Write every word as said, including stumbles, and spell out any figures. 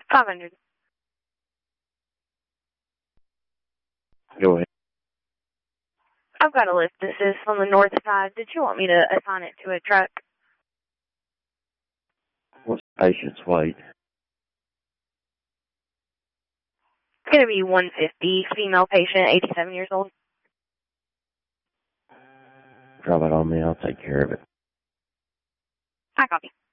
five hundred. Go ahead. I've got a lift assist on the north side. Did you want me to assign it to a truck? What's the patient's weight? It's going to be one fifty, female patient, eighty-seven years old. Drop it on me. I'll take care of it. I copy.